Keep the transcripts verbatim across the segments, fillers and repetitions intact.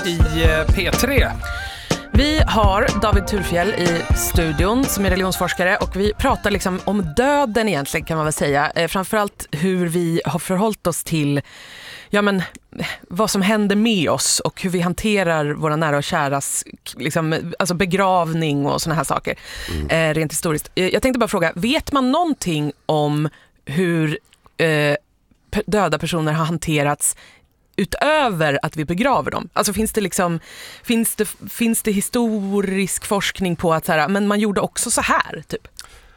i P tre. Vi har David Thurfjell i studion som är religionsforskare och vi pratar liksom om döden egentligen kan man väl säga. Eh, framförallt hur vi har förhållit oss till ja, men, vad som händer med oss och hur vi hanterar våra nära och käras liksom, alltså begravning och såna här saker mm. eh, rent historiskt. Eh, jag tänkte bara fråga, vet man någonting om hur eh, döda personer har hanterats utöver att vi begraver dem? Alltså finns det liksom finns det finns det historisk forskning på att så här, men man gjorde också så här typ?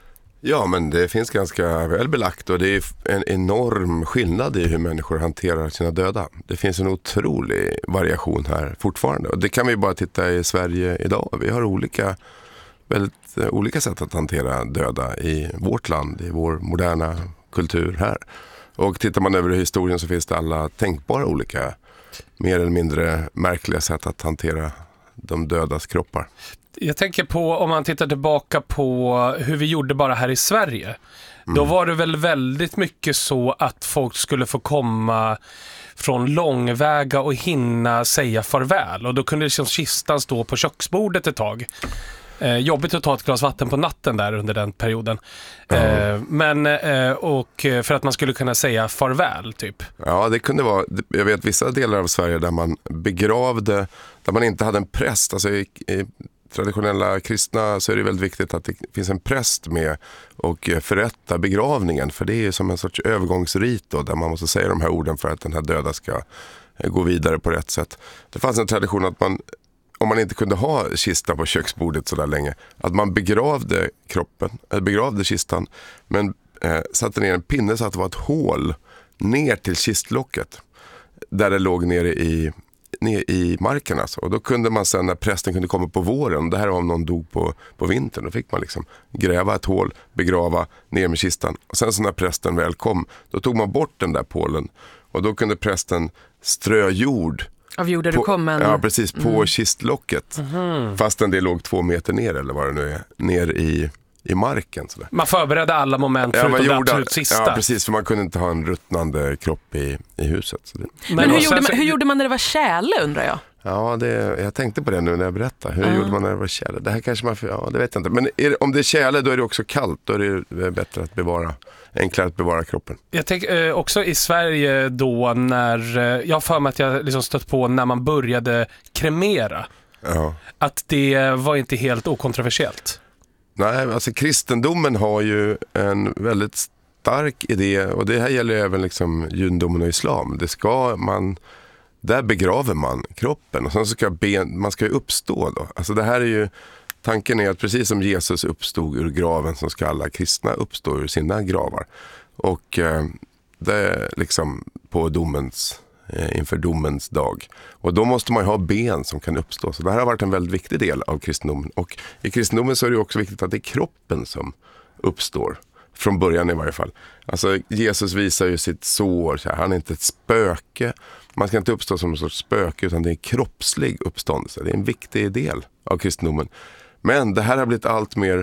Ja, men det finns ganska väl belagt och det är en enorm skillnad i hur människor hanterar sina döda. Det finns en otrolig variation här fortfarande och det kan vi bara titta i Sverige idag. Vi har olika väldigt olika sätt att hantera döda i vårt land, i vår moderna kultur här. Och tittar man över historien så finns det alla tänkbara olika, mer eller mindre märkliga sätt att hantera de dödas kroppar. Jag tänker på, om man tittar tillbaka på hur vi gjorde bara här i Sverige. Mm. Då var det väl väldigt mycket så att folk skulle få komma från långväga och hinna säga farväl. Och då kunde liksom kistan stå på köksbordet ett tag. Eh, jobbigt att ta ett glas vatten på natten där under den perioden. Mm. Eh, men, eh, och för att man skulle kunna säga farväl typ. Ja, det kunde vara, jag vet vissa delar av Sverige där man begravde, där man inte hade en präst. Alltså i, i traditionella kristna så är det väldigt viktigt att det finns en präst med och förrätta begravningen. För det är ju som en sorts övergångsrit då, där man måste säga de här orden för att den här döda ska gå vidare på rätt sätt. Det fanns en tradition att man, om man inte kunde ha kistan på köksbordet så där länge, att man begravde kroppen, eller begravde kistan, men eh, satte ner en pinne så att det var ett hål ner till kistlocket där det låg nere i, ner i marken. Alltså. Och då kunde man sen, när prästen kunde komma på våren, det här var om någon dog på, på vintern, då fick man liksom gräva ett hål, begrava ner med kistan. Och sen så när prästen väl kom, då tog man bort den där pålen och då kunde prästen strö jord av jorden du kom en... Ja, precis, på mm. kistlocket. Mm. Fastän det låg två meter ner, eller vad det nu är, ner i, i marken. Sådär. Man förberedde alla moment förutom ja, det gjorde, absolut sista. Ja, precis, för man kunde inte ha en ruttnande kropp i, i huset. Så det... Men, Men hur, gjorde man, hur gjorde man när det var tjäle, undrar jag? Ja, det, jag tänkte på det nu när jag berättade. Hur mm. gjorde man när det var tjäle? Det här kanske man... Ja, det vet jag inte. Men är, om det är tjäle, då är det också kallt. Då är det bättre att bevara... enklare att bevara kroppen. Jag tänker eh, också i Sverige då när eh, jag har för mig att jag liksom stött på när man började kremera. Ja. Att det var inte helt okontroversiellt. Nej, alltså kristendomen har ju en väldigt stark idé, och det här gäller även liksom judendomen och islam. Det ska man, där begraver man kroppen och sen så ska ben, man ska ju uppstå då. Alltså det här är ju, tanken är att precis som Jesus uppstod ur graven så ska alla kristna uppstå ur sina gravar. Och eh, det är liksom på domens, eh, inför domens dag. Och då måste man ju ha ben som kan uppstå. Så det här har varit en väldigt viktig del av kristendomen. Och i kristendomen så är det också viktigt att det är kroppen som uppstår. Från början i varje fall. Alltså Jesus visar ju sitt sår. Så här, han är inte ett spöke. Man ska inte uppstå som en sorts spöke, utan det är en kroppslig uppståndelse. Det är en viktig del av kristendomen. Men det här har blivit allt mer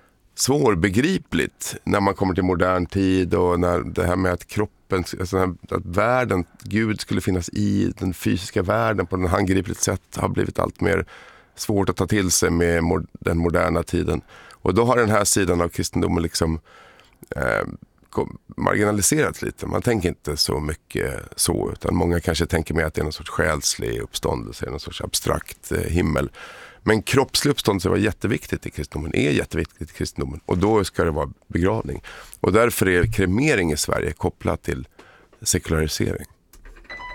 svårbegripligt när man kommer till modern tid, och när det här med att kroppen, alltså att världen, Gud skulle finnas i den fysiska världen på ett handgripligt sätt, har blivit allt mer svårt att ta till sig med den moderna tiden. Och då har den här sidan av kristendomen liksom eh, marginaliserats lite. Man tänker inte så mycket så, utan många kanske tänker mer att det är någon sorts själslig uppståndelse, någon sorts abstrakt eh, himmel. Men kroppslig uppståndelse var jätteviktigt i kristendomen, är jätteviktigt i kristendomen, och då ska det vara begravning. Och därför är kremering i Sverige kopplat till sekularisering.